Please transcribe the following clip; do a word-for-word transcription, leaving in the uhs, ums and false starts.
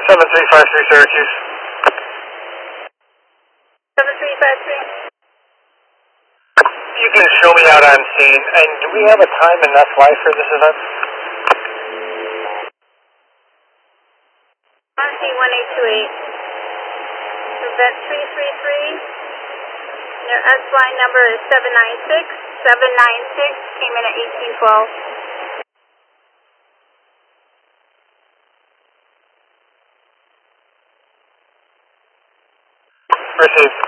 seven three five three Syracuse. seven three five three. You can show me out on scene. And do we have a time and enough flight for this event? R C one eight two eight. Event three three three. Their S line number is seven nine six. seven nine six came in at eighteen twelve. Received.